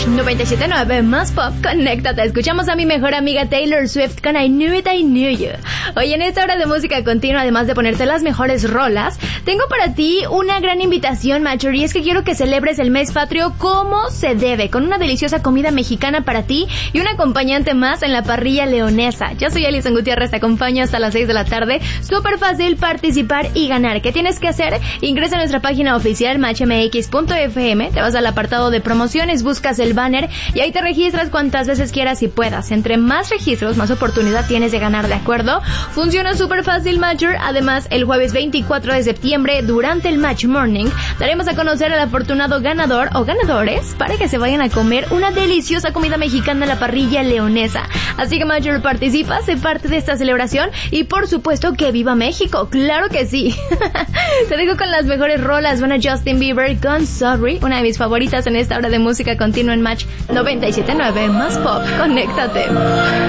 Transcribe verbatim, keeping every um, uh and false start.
Match noventa y siete punto nueve más pop, conéctate. Escuchamos a mi mejor amiga Taylor Swift con I Knew It, I Knew You. Hoy en esta hora de música continua, además de ponerte las mejores rolas, tengo para ti una gran invitación, Matcher, y es que quiero que celebres el mes patrio como se debe, con una deliciosa comida mexicana para ti y un acompañante más en la parrilla leonesa. Yo soy Alison Gutiérrez, te acompaño hasta las seis de la tarde. Súper fácil participar y ganar. ¿Qué tienes que hacer? Ingresa a nuestra página oficial match m x punto f m, te vas al apartado de promociones, buscas el banner y ahí te registras cuantas veces quieras y puedas. Entre más registros, más oportunidad tienes de ganar, ¿de acuerdo? Funciona súper fácil, Matcher. Además, el jueves veinticuatro de septiembre, durante el Match Morning, daremos a conocer al afortunado ganador o ganadores para que se vayan a comer una deliciosa comida mexicana en la parrilla leonesa. Así que, Matcher, participa, sé parte de esta celebración y, por supuesto, que viva México. ¡Claro que sí! Te dejo con las mejores rolas. Bueno, Justin Bieber con Sorry, una de mis favoritas en esta hora de música continua en Match noventa y siete punto nueve más pop. Conéctate.